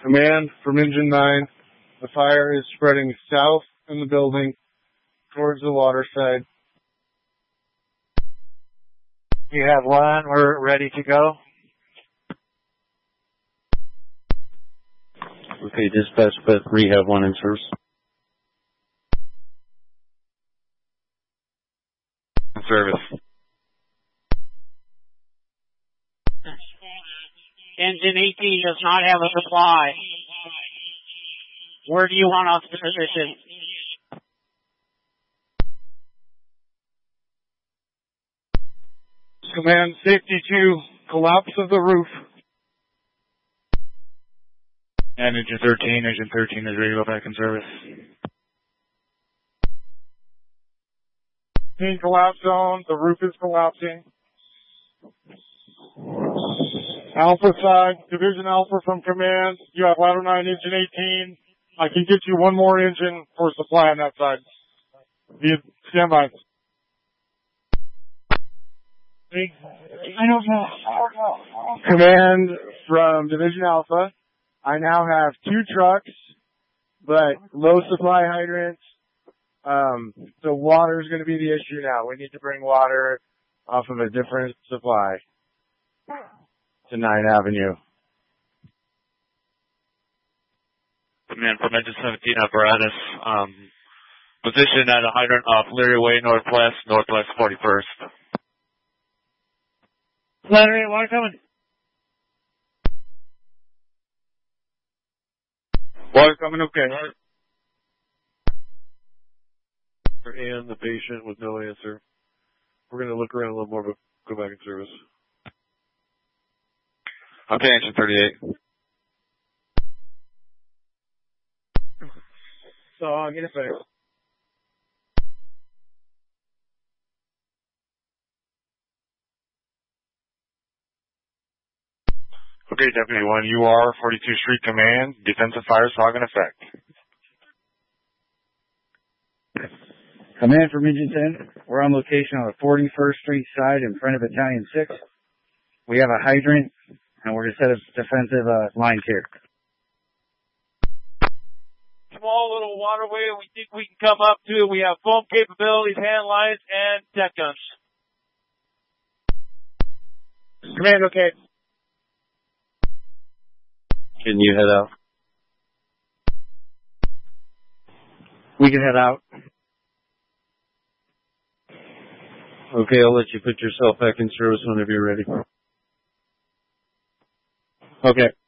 Command from Engine 9. The fire is spreading south in the building towards the water side. You have one. We're ready to go. Okay, dispatch, but rehab 1 in service. In service. Engine 18 does not have a supply. Where do you want us to position? Command, safety 2, collapse of the roof. And Engine 13 is ready to go back in service. In collapse zone, the roof is collapsing. Alpha side, Division Alpha from Command. You have ladder 9, Engine 18. I can get you one more engine for supply on that side. Stand by. I don't know. Command from Division Alpha. I now have 2 trucks, but low supply hydrants. So water is going to be the issue now. We need to bring water off of a different supply to 9 Avenue. Command from Engine 17 apparatus. Position at a hydrant off Leary Way, northwest 41st. Ladder 8, water coming. Water coming okay. And the patient with no answer. We're going to look around a little more, but go back in service. Okay, Engine 38. So I'll get it fixed. Okay, Deputy 1, UR 42 Street Command. Defensive fire fog in effect. Command from Engine 10. We're on location on the 41st Street side in front of Battalion 6. We have a hydrant, and we're going to set up defensive lines here. Small little waterway we think we can come up to. We have foam capabilities, hand lines, and deck guns. Command, okay. Can you head out? We can head out. Okay, I'll let you put yourself back in service whenever you're ready. Okay.